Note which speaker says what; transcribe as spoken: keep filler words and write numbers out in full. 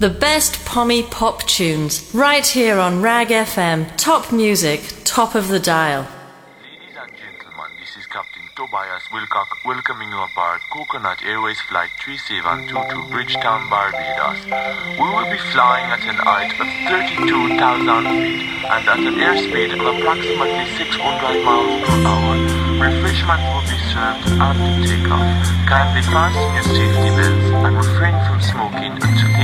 Speaker 1: The best pommy pop tunes, right here on Rag F M. Top music, top of the dial.
Speaker 2: Ladies and gentlemen, this is Captain Tobias Wilcock welcoming you aboard Coconut Airways Flight three seven two to Bridgetown, Barbados. We will be flying at an height of thirty-two thousand feet and at an airspeed of approximately six hundred miles per hour. Refreshment will be served after takeoff. Kindly fasten your safety belts and refrain from smoking until